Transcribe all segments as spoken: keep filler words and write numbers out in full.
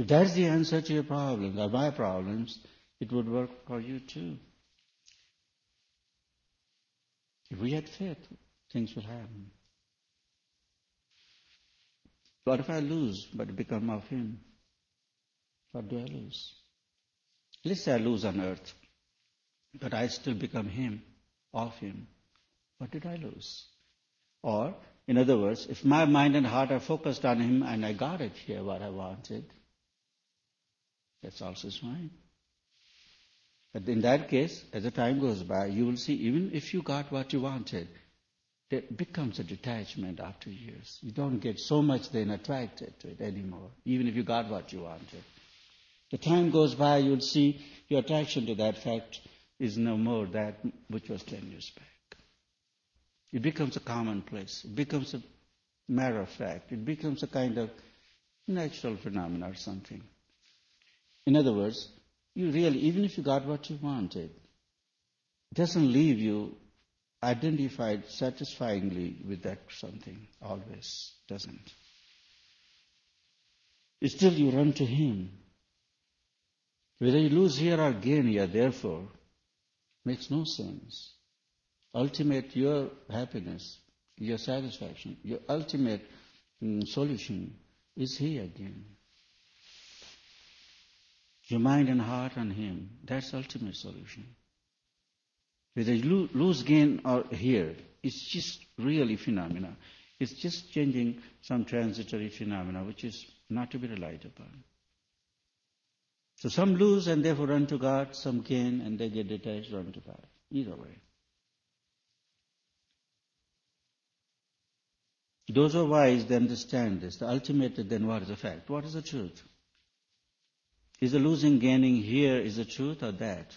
If that's the answer to your problems or my problems, it would work for you too. If we had faith, things would happen. What if I lose but become of Him? What do I lose? Let's say I lose on earth, but I still become Him, of Him. What did I lose? Or, in other words, if my mind and heart are focused on Him and I got it here, what I wanted, that's also fine. But in that case, as the time goes by, you will see even if you got what you wanted, there becomes a detachment after years. You don't get so much then attracted to it anymore, even if you got what you wanted. The time goes by, you'll see your attraction to that fact is no more that which was ten years back. It becomes a commonplace. It becomes a matter of fact. It becomes a kind of natural phenomenon or something. In other words, you really, even if you got what you wanted, it doesn't leave you identified satisfyingly with that something. Always doesn't. It's still you run to Him. Whether you lose here or gain here, therefore, makes no sense. Ultimate, your happiness, your satisfaction, your ultimate mm, solution is He again. Your mind and heart on Him, that's ultimate solution. Whether you lose, gain or here, it's just really phenomena. It's just changing some transitory phenomena which is not to be relied upon. So some lose and therefore run to God, some gain and they get detached, run to God. Either way. Those who are wise, they understand this. The ultimate, then what is the fact? What is the truth? Is the losing, gaining here is the truth or that?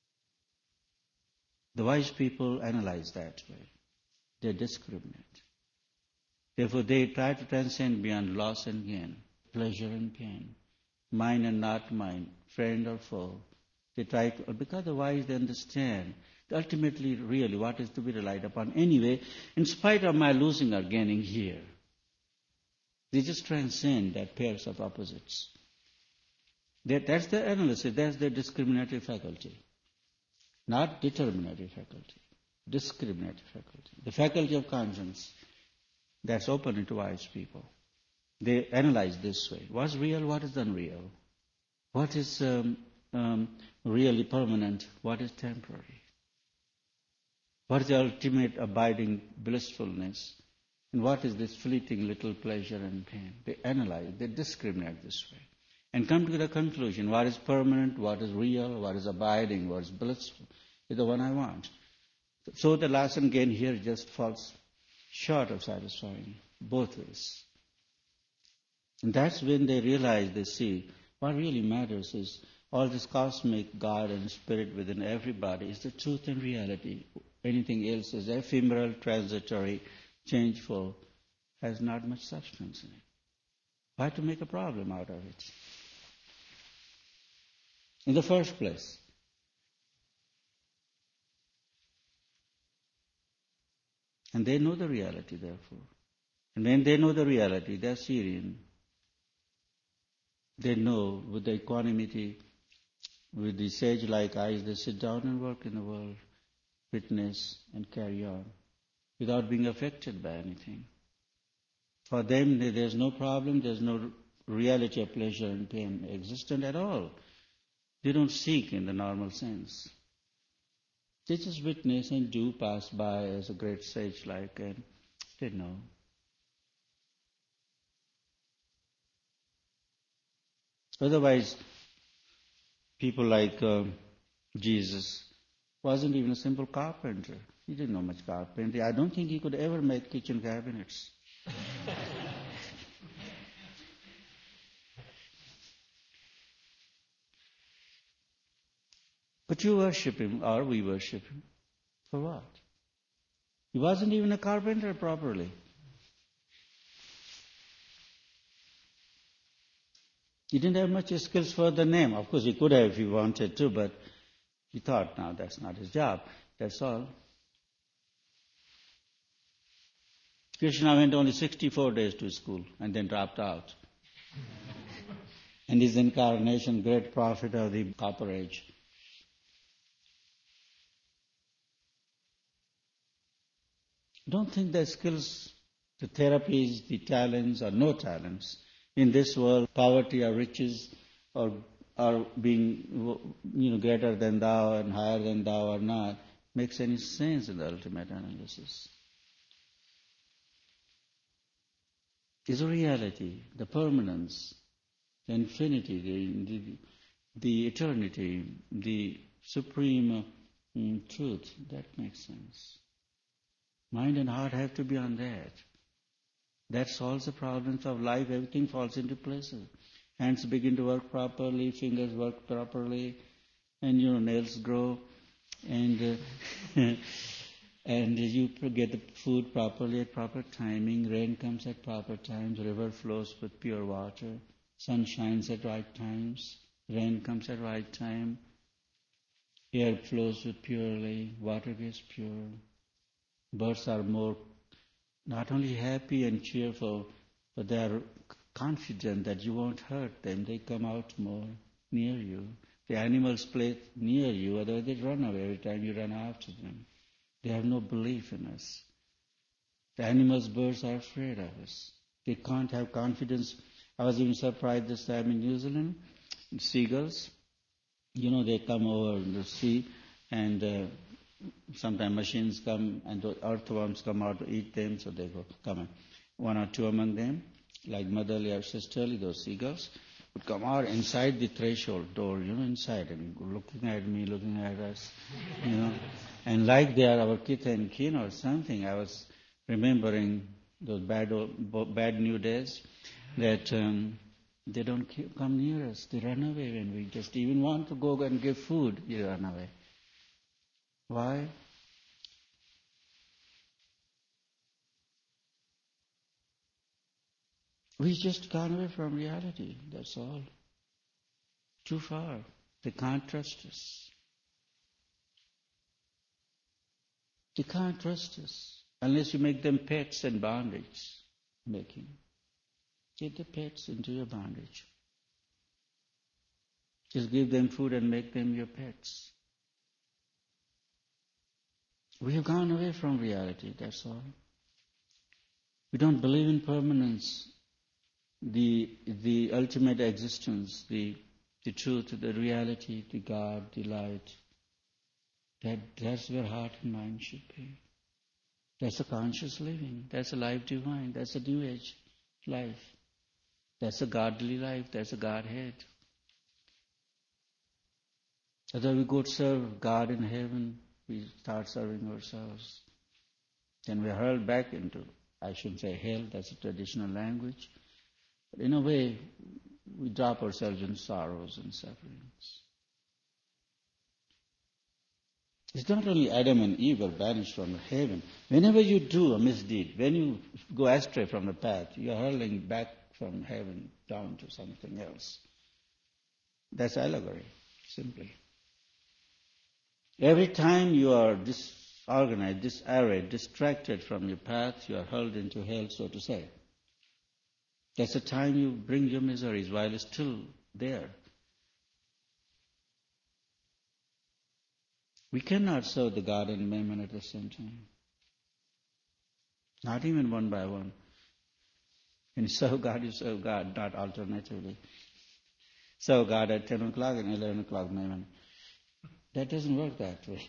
The wise people analyze that way. They discriminate. Therefore, they try to transcend beyond loss and gain, pleasure and pain, mine and not mine, friend or foe. They try to, because the wise, they understand ultimately, really, what is to be relied upon anyway, in spite of my losing or gaining here. They just transcend that pairs of opposites. That, that's their analysis, that's their discriminatory faculty. Not determinatory faculty, discriminatory faculty. The faculty of conscience, that's open to wise people. They analyze this way. What's real, what is unreal? What is um, um, really permanent, what is temporary? What is the ultimate abiding blissfulness? And what is this fleeting little pleasure and pain? They analyze, they discriminate this way. And come to the conclusion, what is permanent, what is real, what is abiding, what is blissful, is the one I want. So the loss and gain here just falls short of satisfying both ways. And that's when they realize, they see, what really matters is all this cosmic God and Spirit within everybody is the truth and reality. Anything else is ephemeral, transitory, changeful, has not much substance in it. Why to make a problem out of it? In the first place, and they know the reality, therefore. And when they know the reality, they are Syrian. They know with the equanimity, with the sage-like eyes, they sit down and work in the world, witness and carry on, without being affected by anything. For them, there's no problem, there's no reality of pleasure and pain existent at all. They don't seek in the normal sense. They just witness and do pass by as a great sage-like, and they know. Otherwise, people like uh, Jesus wasn't even a simple carpenter. He didn't know much carpentry. I don't think he could ever make kitchen cabinets. But you worship him, or we worship him. For what? He wasn't even a carpenter properly. He didn't have much skills for the name. Of course, he could have if he wanted to, but he thought, no, that's not his job. That's all. Krishna went only sixty-four days to school and then dropped out. and his incarnation, great prophet of the Copper Age. Don't think the skills, the therapies, the talents, or no talents in this world, poverty or riches, or or being you know greater than thou and higher than thou or not, makes any sense in the ultimate analysis. Is a reality, the permanence, the infinity, the, the, the eternity, the supreme um, truth. That makes sense. Mind and heart have to be on that. That solves the problems of life. Everything falls into place. Hands begin to work properly, fingers work properly, and your nails grow, and uh, and you get the food properly at proper timing. Rain comes at proper times. River flows with pure water. Sun shines at right times. Rain comes at right time. Air flows with purely. Water gets pure. Birds are more not only happy and cheerful, but they are confident that you won't hurt them. They come out more near you. The animals play near you, otherwise they run away every time you run after them. They have no belief in us. The animals, birds are afraid of us. They can't have confidence. I was even surprised this time in New Zealand. Seagulls, you know, they come over the sea, and uh, sometimes machines come and the earthworms come out to eat them, so they go come in. One or two among them, like motherly or sisterly, those seagulls, would come out inside the threshold door, you know, inside, and looking at me, looking at us, you know. And like they are our kith and kin or something, I was remembering those bad old, bad new days, that um, they don't keep, come near us. They run away when we just even want to go and give food, they run away. Why? We just gone away from reality, that's all. Too far. They can't trust us. They can't trust us unless you make them pets and bondage making. Get the pets into your bondage. Just give them food and make them your pets. We have gone away from reality, that's all. We don't believe in permanence, the the ultimate existence, the the truth, the reality, the God, the light. That that's where heart and mind should be. That's a conscious living. That's a life divine. That's a new age life. That's a godly life. That's a Godhead. Whether we go to serve God in heaven, we start serving ourselves. Then we are hurled back into, I shouldn't say hell, that's a traditional language. But in a way, we drop ourselves in sorrows and sufferings. It's not only Adam and Eve are banished from heaven. Whenever you do a misdeed, when you go astray from the path, you are hurling back from heaven down to something else. That's allegory, simply. Every time you are disorganized, disarrayed, distracted from your path, you are hurled into hell, so to say. That's the time you bring your miseries while it's still there. We cannot serve the God and Mammon at the same time. Not even one by one. When you serve God, you serve God, not alternatively. Serve God at ten o'clock and eleven o'clock Mammon. That doesn't work that way.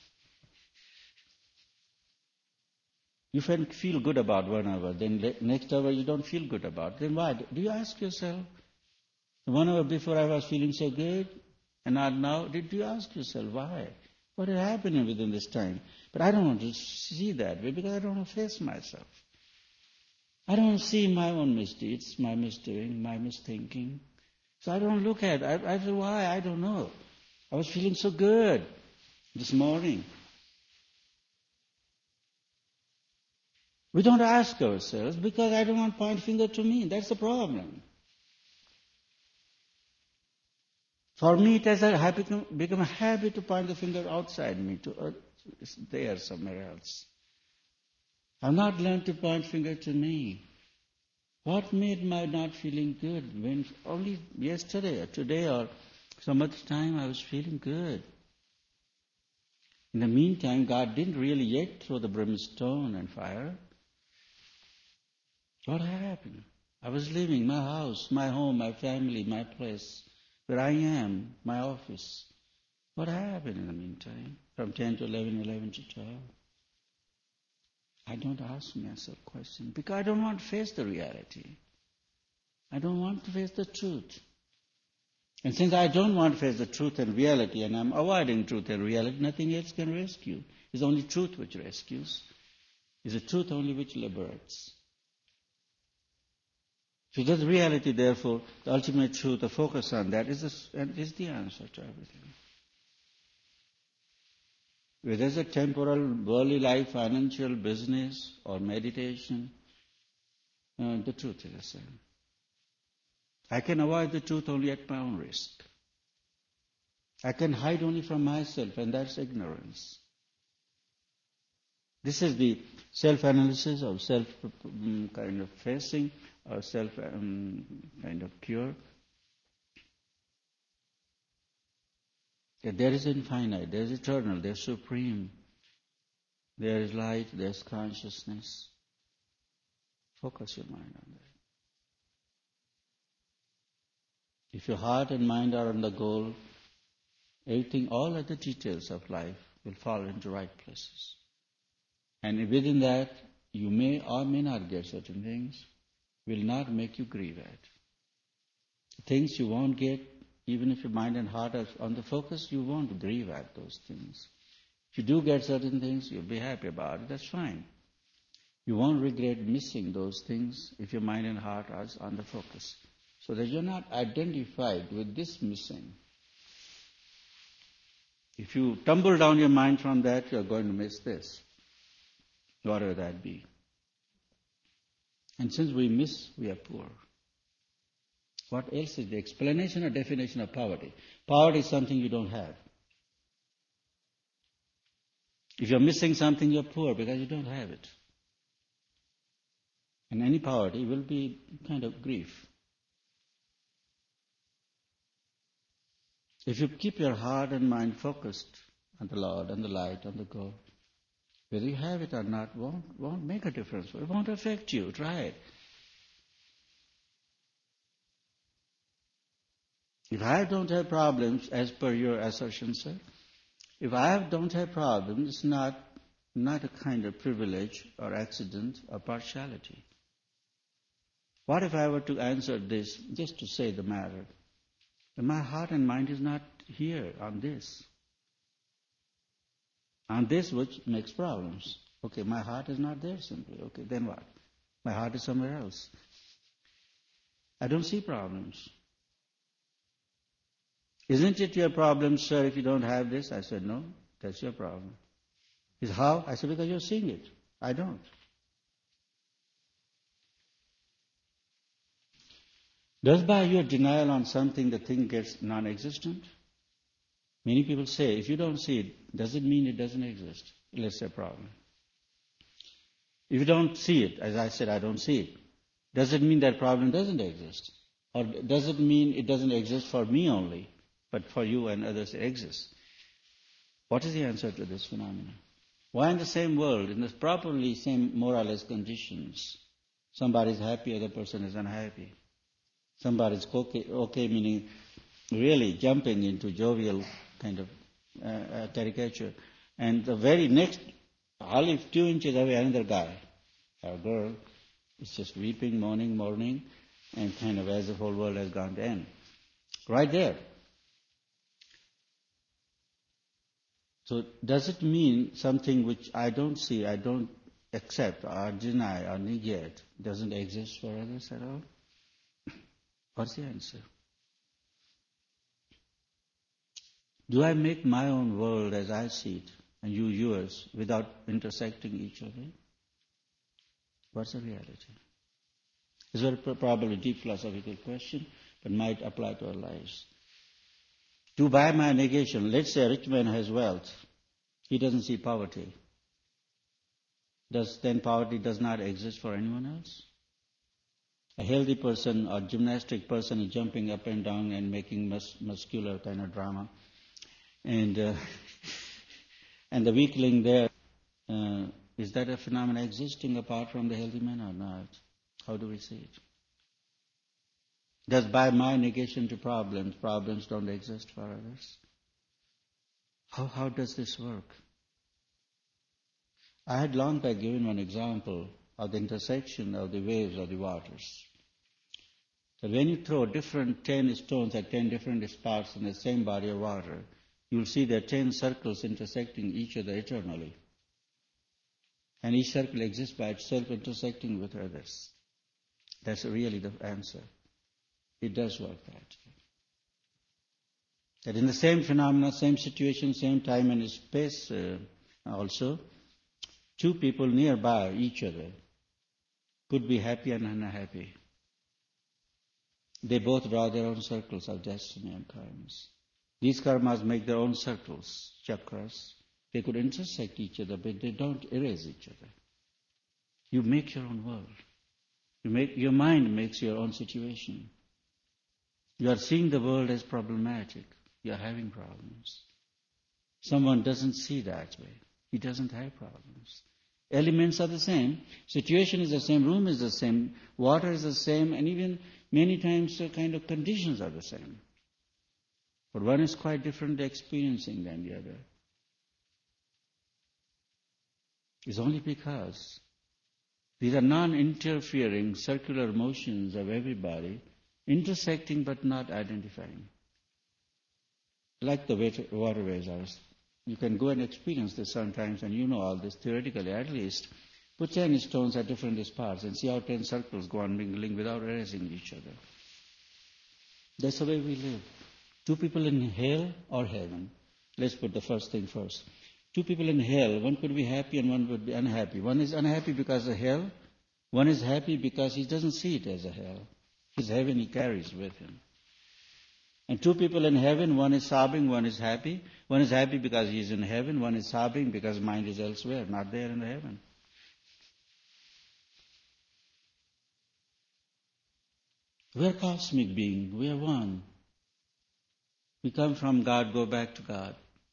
You feel good about one hour, then next hour you don't feel good about. Then why? Do you ask yourself, one hour before I was feeling so good, and not now? Did you ask yourself why? What is happening within this time? But I don't want to see that way because I don't want to face myself. I don't want to see my own misdeeds, my misdoing, my misthinking. So I don't look at it. I, I say, why? I don't know. I was feeling so good this morning. We don't ask ourselves because I don't want to point finger to me. That's the problem. For me, it has a become, become a habit to point the finger outside me, to uh, there, somewhere else. I've not learned to point finger to me. What made my not feeling good when only yesterday or today or some other time I was feeling good? In the meantime, God didn't really yet throw the brimstone and fire. What happened? I was leaving my house, my home, my family, my place, where I am, my office. What happened in the meantime? From ten to eleven, eleven to twelve. I don't ask myself questions because I don't want to face the reality. I don't want to face the truth. And since I don't want to face the truth and reality, and I'm avoiding truth and reality, nothing else can rescue. It's only truth which rescues. It's the truth only which liberates. So that's reality, therefore, the ultimate truth, the focus on that is the, and is the answer to everything. Whether it's a temporal, worldly life, financial, business, or meditation, uh, the truth is the same. I can avoid the truth only at my own risk. I can hide only from myself, and that's ignorance. This is the self-analysis or self um, kind of facing or self um, kind of cure. That there is infinite, there is eternal, there is supreme, there is light, there is consciousness. Focus your mind on that. If your heart and mind are on the goal, everything, all other details of life will fall into right places. And within that, you may or may not get certain things, will not make you grieve at. Things you won't get, even if your mind and heart are on the focus, you won't grieve at those things. If you do get certain things, you'll be happy about it, that's fine. You won't regret missing those things if your mind and heart are on the focus. So that you're not identified with this missing. If you tumble down your mind from that, you're going to miss this, whatever that be. And since we miss, we are poor. What else is the explanation or definition of poverty? Poverty is something you don't have. If you're missing something, you're poor because you don't have it. And any poverty will be kind of grief. If you keep your heart and mind focused on the Lord, on the light, on the goal, whether you have it or not won't, won't make a difference. It won't affect you. Try it. If I don't have problems, as per your assertion, sir, if I don't have problems, it's not, not a kind of privilege or accident or partiality. What if I were to answer this, just to say the matter? That my heart and mind is not here on this. On this which makes problems. Okay, my heart is not there simply. Okay, then what? My heart is somewhere else. I don't see problems. Isn't it your problem, sir, if you don't have this? I said, no, that's your problem. He said, how? I said, because you're seeing it. I don't. Does by your denial on something the thing gets non-existent? Many people say, if you don't see it, does it mean it doesn't exist? Let's say a problem. If you don't see it, as I said, I don't see it, does it mean that problem doesn't exist? Or does it mean it doesn't exist for me only, but for you and others it exists? What is the answer to this phenomenon? Why in the same world, in the properly same more or less conditions, somebody is happy, other person is unhappy? Somebody is okay, okay meaning really jumping into jovial kind of uh, uh, caricature. And the very next, hardly two inches away, another guy or girl is just weeping, moaning, mourning, and kind of as the whole world has gone to end. Right there. So does it mean something which I don't see, I don't accept or deny or negate, doesn't exist for others at all? What's the answer? Do I make my own world as I see it, and you yours, without intersecting each other? What's the reality? It's very probably a deep philosophical question, but might apply to our lives. To by my negation, let's say a rich man has wealth, he doesn't see poverty. Does then poverty does not exist for anyone else? A healthy person or gymnastic person is jumping up and down and making mus- muscular kind of drama. And uh, and the weakling there, uh, is that a phenomenon existing apart from the healthy man or not? How do we see it? Does by my negation to problems, problems don't exist for others? How, how does this work? I had long back given one example of the intersection of the waves of the waters. That when you throw different ten stones at ten different spots in the same body of water, you'll see there are ten circles intersecting each other eternally. And each circle exists by itself, intersecting with others. That's really the answer. It does work that way. That in the same phenomena, same situation, same time and space uh, also, two people nearby each other could be happy and unhappy. They both draw their own circles of destiny and karmas. These karmas make their own circles, chakras. They could intersect each other, but they don't erase each other. You make your own world. You make, your mind makes your own situation. You are seeing the world as problematic. You are having problems. Someone doesn't see that way. He doesn't have problems. Elements are the same. Situation is the same. Room is the same. Water is the same. And even many times the kind of conditions are the same. But one is quite different experiencing than the other. It's only because these are non-interfering circular motions of everybody, intersecting but not identifying. Like the waterways are. You can go and experience this sometimes, and you know all this theoretically at least. Put ten stones at different spots and see how ten circles go on mingling without erasing each other. That's the way we live. Two people in hell or heaven. Let's put the first thing first. Two people in hell, one could be happy and one would be unhappy. One is unhappy because of hell. One is happy because he doesn't see it as a hell. His heaven he carries with him. And two people in heaven, one is sobbing, one is happy. One is happy because he is in heaven. One is sobbing because mind is elsewhere, not there in the heaven. We are cosmic beings. We are one. We come from God, go back to God.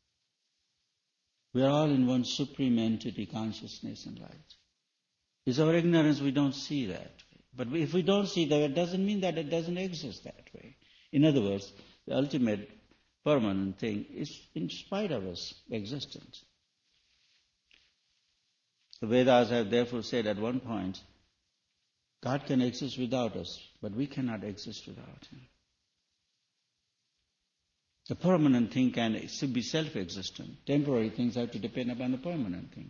We are all in one supreme entity, consciousness and light. It's our ignorance we don't see that way. But if we don't see that, it doesn't mean that it doesn't exist that way. In other words, the ultimate permanent thing is in spite of us existent. The Vedas have therefore said at one point, God can exist without us, but we cannot exist without Him. The permanent thing can be self-existent. Temporary things have to depend upon the permanent things.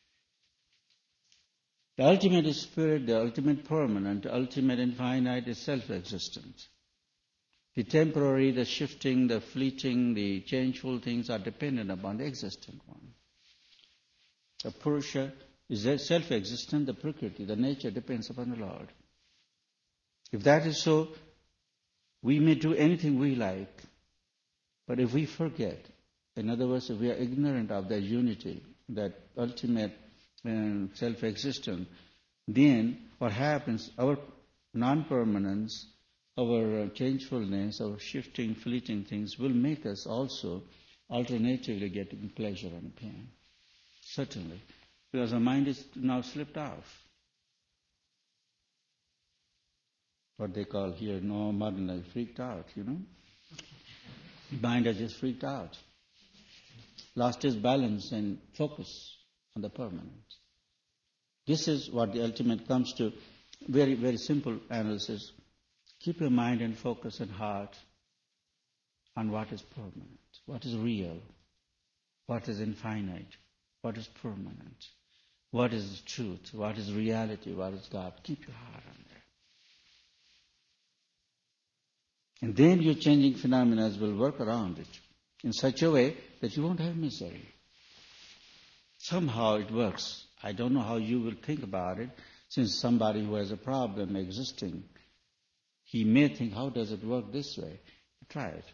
The ultimate is spirit, the ultimate permanent, the ultimate infinite is self-existent. The temporary, the shifting, the fleeting, the changeful things are dependent upon the existent one. The Purusha is self-existent, the Prakriti, the nature depends upon the Lord. If that is so, we may do anything we like, but if we forget, in other words, if we are ignorant of that unity, that ultimate uh, self-existence, then what happens, our non-permanence, our uh, changefulness, our shifting, fleeting things will make us also alternatively getting pleasure and pain. Certainly. Because our mind is now slipped off. What they call here, no modern life, freaked out, you know. Mind has just freaked out. Lost its balance and focus on the permanent. This is what the ultimate comes to. Very, very simple analysis. Keep your mind and focus and heart on what is permanent, what is real, what is infinite, what is permanent, what is truth, what is reality, what is God. Keep your heart on there. And then your changing phenomena will work around it in such a way that you won't have misery. Somehow it works. I don't know how you will think about it, since somebody who has a problem existing, he may think, how does it work this way? Try it.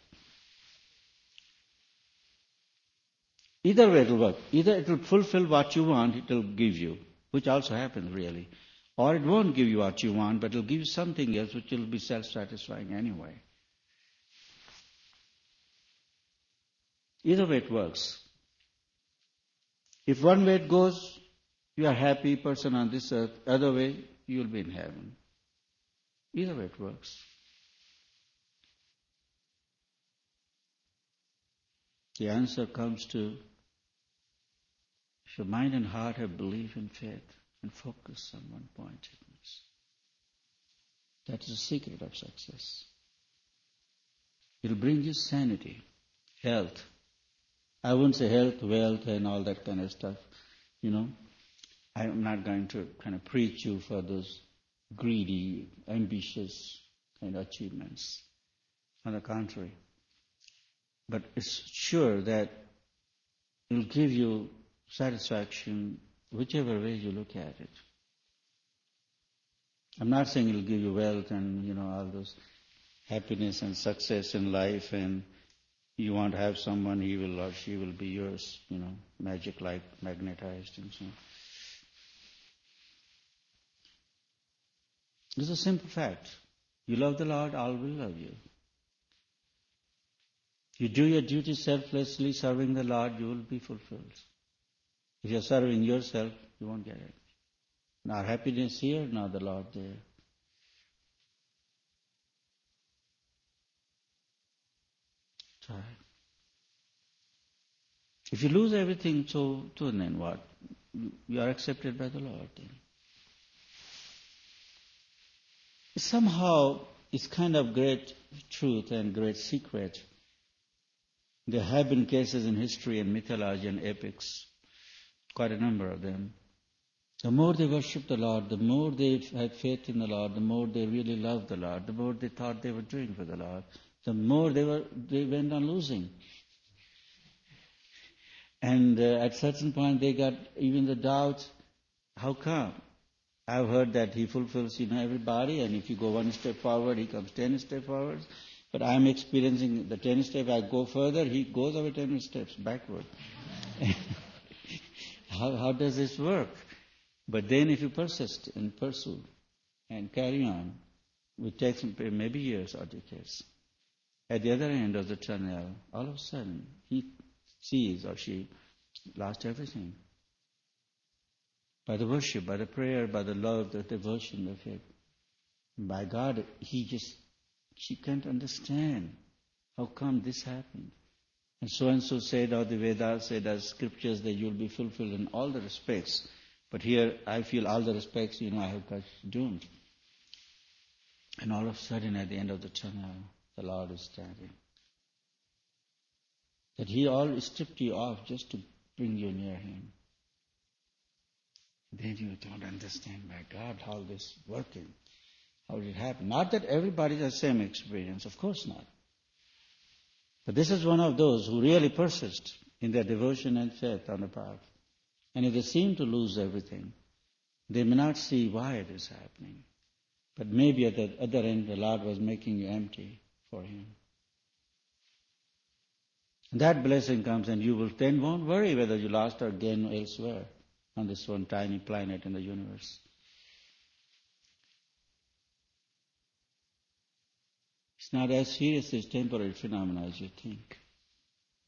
Either way it will work. Either it will fulfill what you want, it will give you, which also happens really. Or it won't give you what you want, but it'll give you something else which will be self-satisfying anyway. Either way it works. If one way it goes, you are a happy person on this earth. Other way, you will be in heaven. Either way it works. The answer comes to, if your mind and heart have belief and faith and focus on one pointedness, that is the secret of success. It will bring you sanity, health. I wouldn't say health, wealth, and all that kind of stuff. You know, I'm not going to kind of preach you for those greedy, ambitious kind of achievements. On the contrary. But it's sure that it will give you satisfaction whichever way you look at it. I'm not saying it will give you wealth and, you know, all those happiness and success in life, and you want to have someone, he will or she will be yours, you know, magic-like, magnetized and so on. It's a simple fact. You love the Lord, all will love you. You do your duty selflessly, serving the Lord, you will be fulfilled. If you're serving yourself, you won't get it. Nor happiness here, nor the Lord there. Try. If you lose everything, so, so then what? You are accepted by the Lord then. Somehow, it's kind of great truth and great secret. There have been cases in history and mythology and epics, quite a number of them. The more they worshiped the Lord, the more they had faith in the Lord, the more they really loved the Lord, the more they thought they were doing for the Lord, the more they were they went on losing. And uh, at certain point they got even the doubt, how come? I've heard that he fulfills, you know, everybody, and if you go one step forward, he comes ten steps forward. But I'm experiencing the ten steps, I go further, he goes over ten steps backward. how, how does this work? But then if you persist and pursue and carry on, it takes maybe years or decades. At the other end of the tunnel, all of a sudden, he sees or she lost everything. By the worship, by the prayer, by the love, the devotion, the faith. By God, he just, she can't understand how come this happened. And so-and-so said, or the Vedas said, as scriptures, that you'll be fulfilled in all the respects. But here, I feel all the respects, you know, I have got doomed. And all of a sudden, at the end of the tunnel, the Lord is standing. That He all stripped you off just to bring you near Him. Then you don't understand, my God, how this is working. How did it happen? Not that everybody has the same experience, of course not. But this is one of those who really persist in their devotion and faith on the path. And if they seem to lose everything, they may not see why it is happening. But maybe at the other end, the Lord was making you empty for Him. And that blessing comes, and you will then won't worry whether you lost or gained elsewhere on this one tiny planet in the universe. It's not as serious as temporary phenomena as you think.